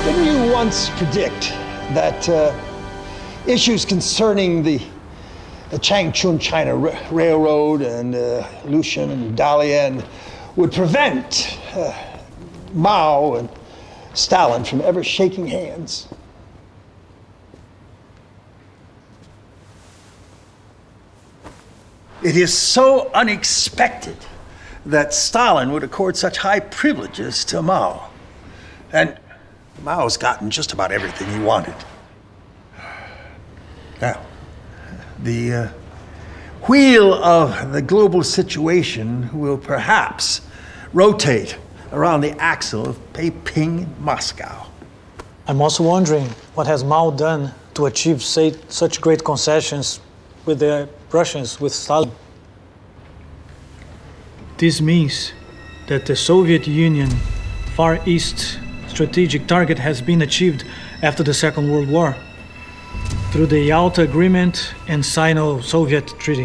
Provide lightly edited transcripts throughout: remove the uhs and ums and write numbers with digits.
Didn't you once predict that issues concerning the Changchun China Railroad and Lushan and Dalian would prevent Mao and Stalin from ever shaking hands? It is so unexpected that Stalin would accord such high privileges to Mao. And Mao's gotten just about everything he wanted. Now, the wheel of the global situation will perhaps rotate around the axle of Peiping and Moscow. I'm also wondering, what has Mao done to achieve, say, such great concessions with the Russians, with Stalin? This means that the Soviet Union Far East strategic target has been achieved after the Second World War through the Yalta Agreement and Sino-Soviet Treaty.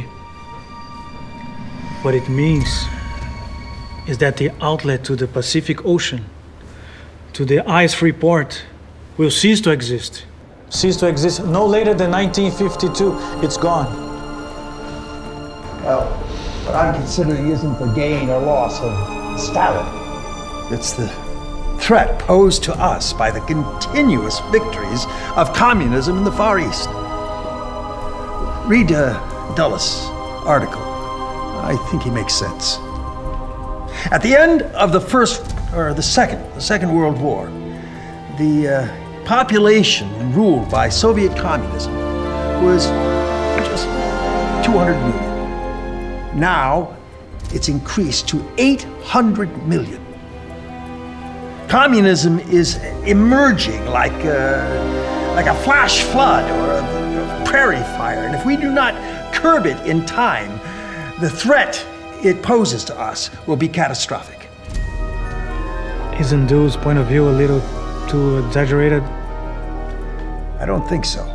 What it means is that the outlet to the Pacific Ocean, to the ice-free port, will cease to exist. Cease to exist no later than 1952. It's gone. Well, what I'm considering isn't the gain or loss of Stalin. It's the threat posed to us by the continuous victories of communism in the Far East. Read Dulles' article. I think he makes sense. At the end of the Second World War, the population ruled by Soviet communism was just 200 million. Now, it's increased to 800 million. Communism is emerging like a flash flood or a prairie fire, and if we do not curb it in time, the threat it poses to us will be catastrophic. Isn't Du's point of view a little too exaggerated? I don't think so.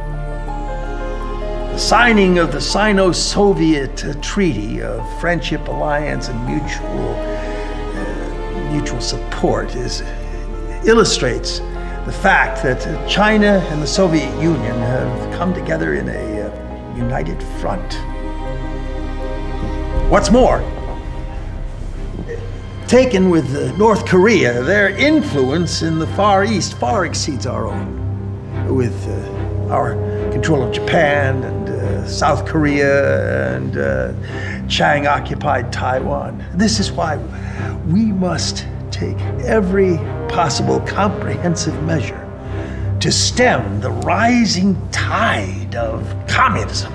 The signing of the Sino-Soviet Treaty of Friendship, Alliance, and mutual support illustrates the fact that China and the Soviet Union have come together in a united front. What's more, taken with North Korea, their influence in the Far East far exceeds our own. With our control of Japan and South Korea and Chiang-occupied Taiwan. This is why we must take every possible comprehensive measure to stem the rising tide of communism.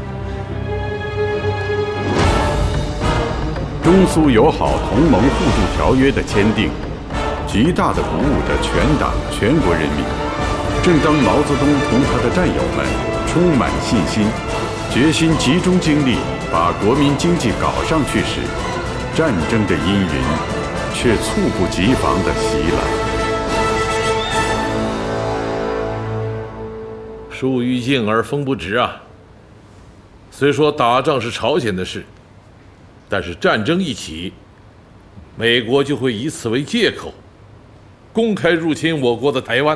中苏友好同盟互助条约的签订，极大地鼓舞着全党全国人民。正当毛泽东同他的战友们充满信心，决心集中精力把国民经济搞上去时，战争的阴云却猝不及防地袭来。 树欲静而风不止啊！虽说打仗是朝鲜的事，但是战争一起，美国就会以此为借口，公开入侵我国的台湾。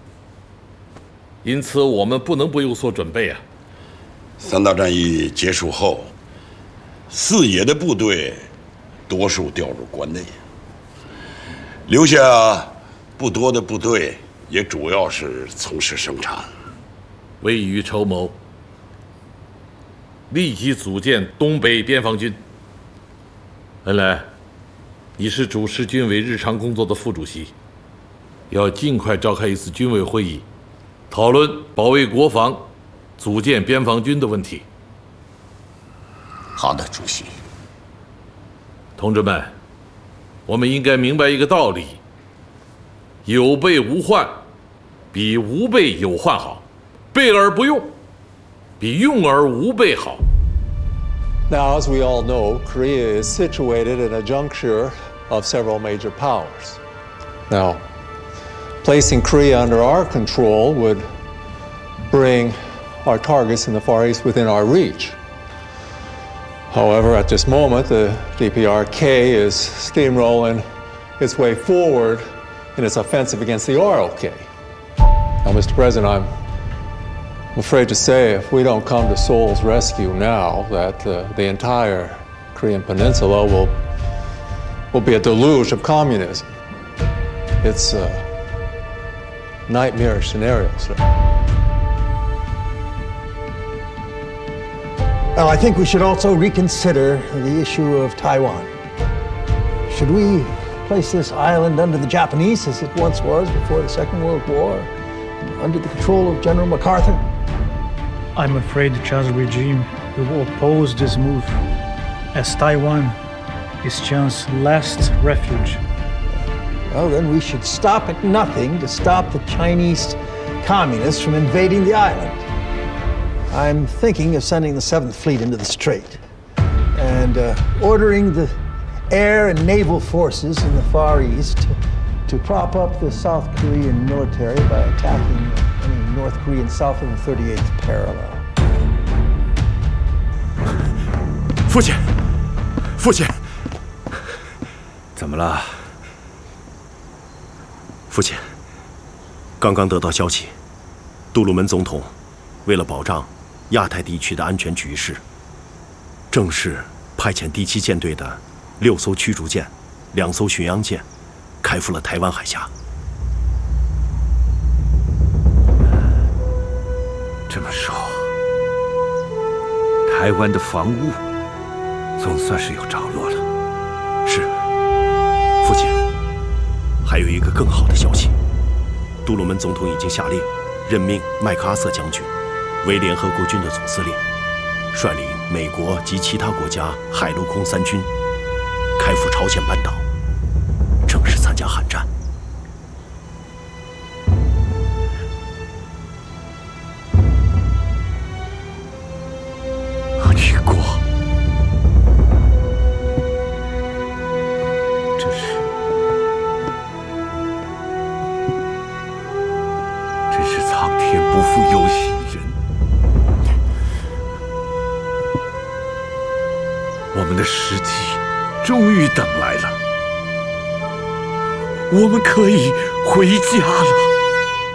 因此，我们不能不有所准备啊！ 三大战役结束后，四野的部队多数调入关内，留下不多的部队也主要是从事生产。 未雨绸缪，立即组建东北边防军。恩来，你是主持军委日常工作的副主席，要尽快召开一次军委会议，讨论保卫国防、组建边防军的问题。 好的，主席。 同志们，我们应该明白一个道理：有备无患，比无备有患好；备而不用，比用而无备好。 Now, as we all know, Korea is situated at a juncture of several major powers. Now, placing Korea under our control would bring our targets in the Far East within our reach. However, at this moment, the DPRK is steamrolling its way forward in its offensive against the ROK. Now, Mr. President, I'm afraid to say if we don't come to Seoul's rescue now, that the entire Korean Peninsula will be a deluge of communism. It's a nightmarish scenario, sir. Well, I think we should also reconsider the issue of Taiwan. Should we place this island under the Japanese, as it once was before the Second World War, under the control of General MacArthur? I'm afraid the Char's regime will oppose this move, as Taiwan is Chiang's last refuge. Well, then we should stop at nothing to stop the Chinese communists from invading the island. I'm thinking of sending the 7th Fleet into the Strait and ordering the air and naval forces in the Far East to prop up the South Korean military by attacking any North Korean south of the 38th parallel. 父亲，父亲，怎么了？父亲，刚刚得到消息，杜鲁门总统为了保障亚太地区的安全局势，正式派遣第7舰队的6艘驱逐舰、2艘巡洋舰开赴了台湾海峡。 这么说，台湾的防务总算是有着落了。 是，父亲，还有一个更好的消息，杜鲁门总统已经下令任命麦克阿瑟将军为联合国军的总司令，率领美国及其他国家海陆空3军开赴朝鲜半岛，正式参加韩战。 立国，真是苍天不负有心人。我们的时机终于等来了，我们可以回家了。